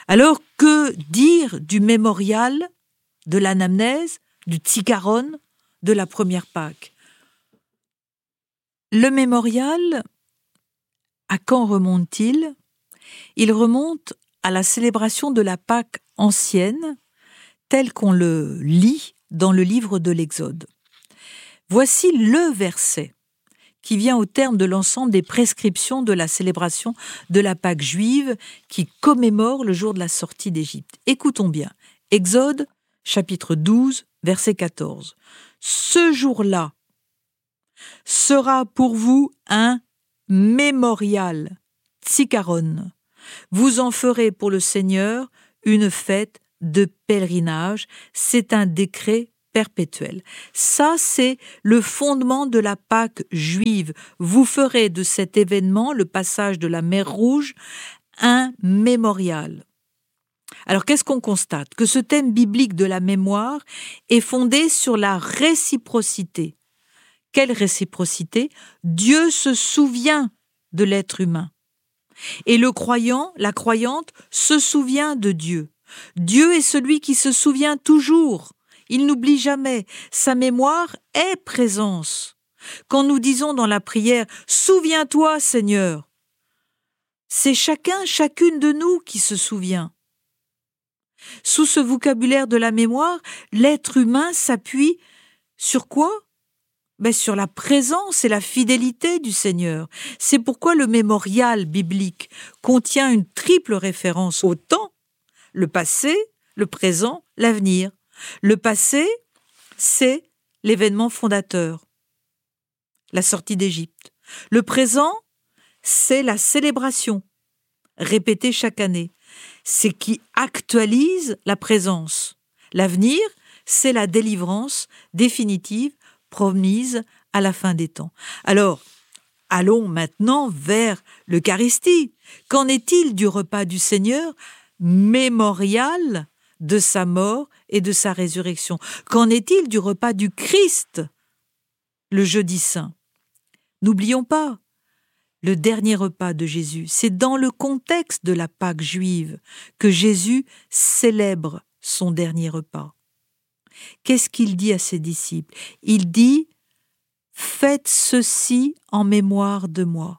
Alors, que dire du mémorial, de l'anamnèse, du tsikaron, de la première Pâque? Le mémorial, à quand remonte-t-il? Il remonte à la célébration de la Pâque ancienne, telle qu'on le lit dans le livre de l'Exode. Voici le verset qui vient au terme de l'ensemble des prescriptions de la célébration de la Pâque juive qui commémore le jour de la sortie d'Égypte. Écoutons bien. Exode, chapitre 12, verset 14. « Ce jour-là sera pour vous un mémorial, tsikaron. Vous en ferez pour le Seigneur une fête de pèlerinage. C'est un décret perpétuel. » Ça, c'est le fondement de la Pâque juive. Vous ferez de cet événement, le passage de la mer Rouge, un mémorial. Alors, qu'est-ce qu'on constate? Que ce thème biblique de la mémoire est fondé sur la réciprocité. Quelle réciprocité? Dieu se souvient de l'être humain. Et le croyant, la croyante, se souvient de Dieu. Dieu est celui qui se souvient toujours. Il n'oublie jamais. Sa mémoire est présence. Quand nous disons dans la prière « Souviens-toi, Seigneur », c'est chacune de nous qui se souvient. Sous ce vocabulaire de la mémoire, l'être humain s'appuie sur quoi? Sur la présence et la fidélité du Seigneur. C'est pourquoi le mémorial biblique contient une triple référence au temps, le passé, le présent, l'avenir. Le passé, c'est l'événement fondateur, la sortie d'Égypte. Le présent, c'est la célébration, répétée chaque année. C'est qui actualise la présence. L'avenir, c'est la délivrance définitive promise à la fin des temps. Alors, allons maintenant vers l'Eucharistie. Qu'en est-il du repas du Seigneur, mémorial de sa mort et de sa résurrection? Qu'en est-il du repas du Christ, le jeudi saint? N'oublions pas, le dernier repas de Jésus, c'est dans le contexte de la Pâque juive que Jésus célèbre son dernier repas. Qu'est-ce qu'il dit à ses disciples? Il dit « Faites ceci en mémoire de moi.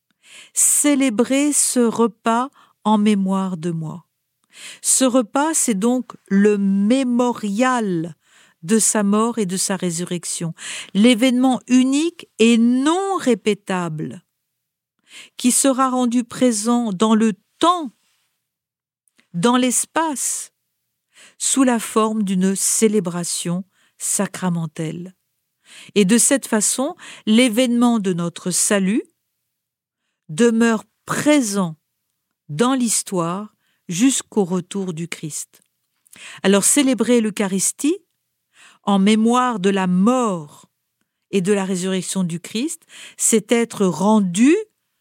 Célébrez ce repas en mémoire de moi. » Ce repas, c'est donc le mémorial de sa mort et de sa résurrection, l'événement unique et non répétable qui sera rendu présent dans le temps, dans l'espace, sous la forme d'une célébration sacramentelle. Et de cette façon, l'événement de notre salut demeure présent dans l'histoire jusqu'au retour du Christ. Alors célébrer l'Eucharistie en mémoire de la mort et de la résurrection du Christ, c'est être rendu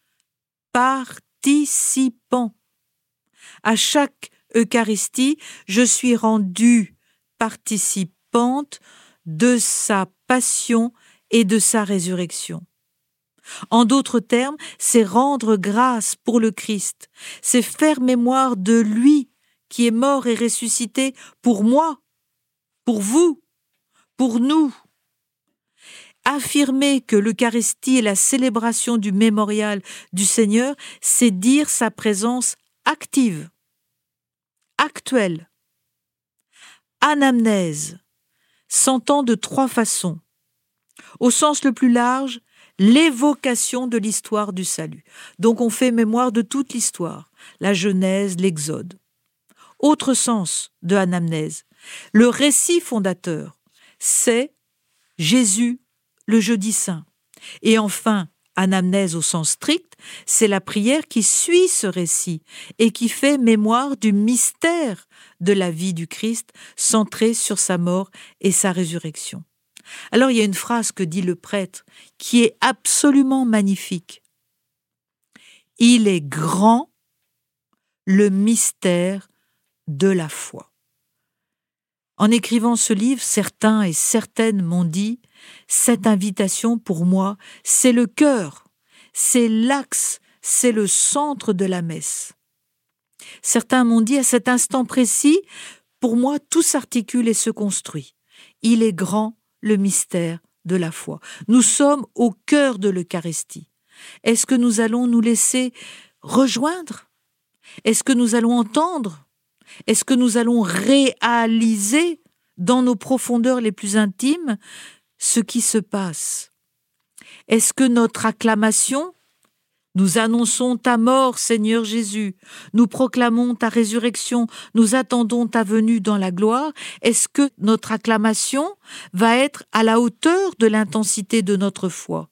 participant. À chaque Eucharistie, je suis rendue participante de sa passion et de sa résurrection. En d'autres termes, c'est rendre grâce pour le Christ, c'est faire mémoire de lui qui est mort et ressuscité pour moi, pour vous, pour nous. Affirmer que l'Eucharistie est la célébration du mémorial du Seigneur, c'est dire sa présence active, actuelle. Anamnèse s'entend de trois façons. Au sens le plus large, l'évocation de l'histoire du salut. Donc on fait mémoire de toute l'histoire, la Genèse, l'Exode. Autre sens de anamnèse, le récit fondateur, c'est Jésus, le jeudi saint. Et enfin, anamnèse au sens strict, c'est la prière qui suit ce récit et qui fait mémoire du mystère de la vie du Christ centré sur sa mort et sa résurrection. Alors il y a une phrase que dit le prêtre qui est absolument magnifique. Il est grand le mystère de la foi. En écrivant ce livre, certains et certaines m'ont dit « Cette invitation, pour moi, c'est le cœur, c'est l'axe, c'est le centre de la messe. » Certains m'ont dit, à cet instant précis, pour moi, tout s'articule et se construit. Il est grand, le mystère de la foi. Nous sommes au cœur de l'Eucharistie. Est-ce que nous allons nous laisser rejoindre? Est-ce que nous allons entendre? Est-ce que nous allons réaliser dans nos profondeurs les plus intimes ce qui se passe? Est-ce que notre acclamation, nous annonçons ta mort, Seigneur Jésus, nous proclamons ta résurrection, nous attendons ta venue dans la gloire, est-ce que notre acclamation va être à la hauteur de l'intensité de notre foi?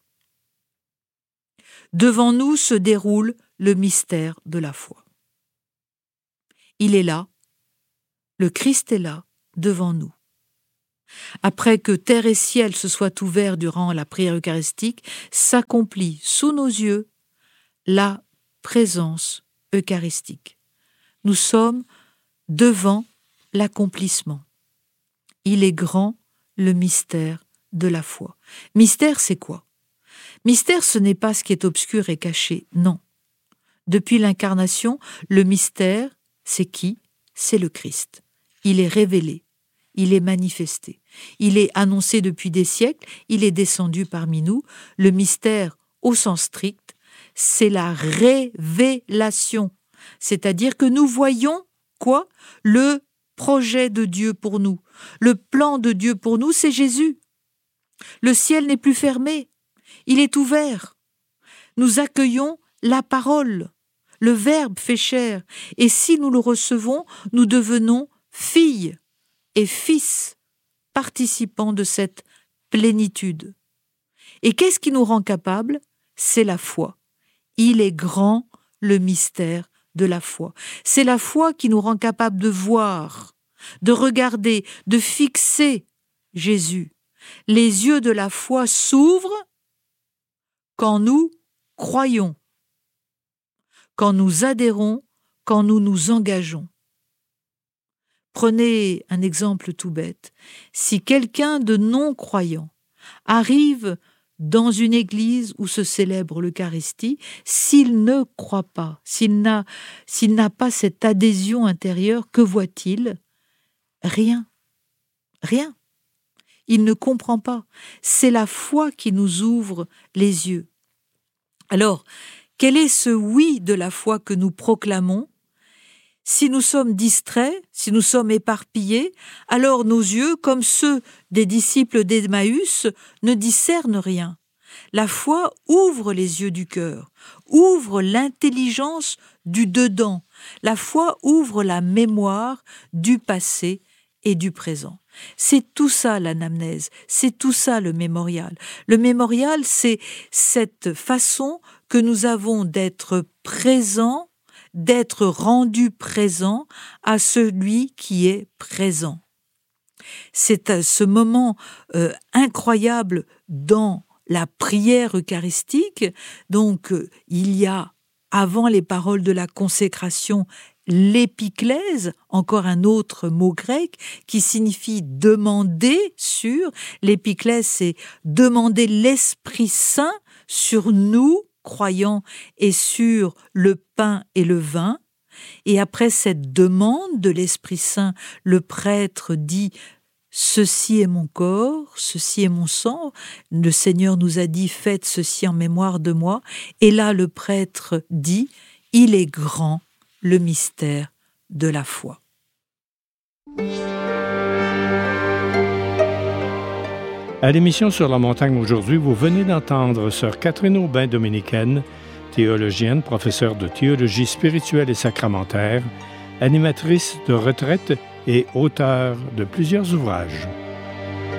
Devant nous se déroule le mystère de la foi. Il est là, le Christ est là, devant nous. Après que terre et ciel se soient ouverts durant la prière eucharistique, s'accomplit sous nos yeux la présence eucharistique. Nous sommes devant l'accomplissement. Il est grand, le mystère de la foi. Mystère, c'est quoi? Mystère, ce n'est pas ce qui est obscur et caché, non. Depuis l'incarnation, le mystère, c'est qui? C'est le Christ. Il est révélé, il est manifesté. Il est annoncé depuis des siècles, il est descendu parmi nous. Le mystère, au sens strict, c'est la révélation. C'est-à-dire que nous voyons, quoi? Le projet de Dieu pour nous. Le plan de Dieu pour nous, c'est Jésus. Le ciel n'est plus fermé, il est ouvert. Nous accueillons la parole. Le Verbe fait chair, et si nous le recevons, nous devenons filles et fils, participants de cette plénitude. Et qu'est-ce qui nous rend capables? C'est la foi. Il est grand, le mystère de la foi. C'est la foi qui nous rend capables de voir, de regarder, de fixer Jésus. Les yeux de la foi s'ouvrent quand nous croyons, quand nous adhérons, quand nous nous engageons. Prenez un exemple tout bête. Si quelqu'un de non-croyant arrive dans une église où se célèbre l'Eucharistie, s'il ne croit pas, s'il n'a pas cette adhésion intérieure, que voit-il? Rien. Rien. Il ne comprend pas. C'est la foi qui nous ouvre les yeux. Alors, quel est ce oui de la foi que nous proclamons? Si nous sommes distraits, si nous sommes éparpillés, alors nos yeux, comme ceux des disciples d'Emmaüs, ne discernent rien. La foi ouvre les yeux du cœur, ouvre l'intelligence du dedans. La foi ouvre la mémoire du passé et du présent. C'est tout ça l'anamnèse, c'est tout ça le mémorial. Le mémorial, c'est cette façon que nous avons d'être présents, d'être rendu présent à celui qui est présent. C'est ce moment incroyable dans la prière eucharistique. Donc, il y a, avant les paroles de la consécration, l'épiclèse, encore un autre mot grec, qui signifie demander sur. L'épiclèse, c'est demander l'Esprit Saint sur nous, croyants, et sur le pain et le vin. Et après cette demande de l'Esprit Saint, le prêtre dit « Ceci est mon corps, ceci est mon sang ». Le Seigneur nous a dit « Faites ceci en mémoire de moi ». Et là, le prêtre dit « Il est grand le mystère de la foi ». À l'émission Sur la montagne aujourd'hui, vous venez d'entendre sœur Catherine Aubin, dominicaine, théologienne, professeure de théologie spirituelle et sacramentaire, animatrice de retraite et auteure de plusieurs ouvrages.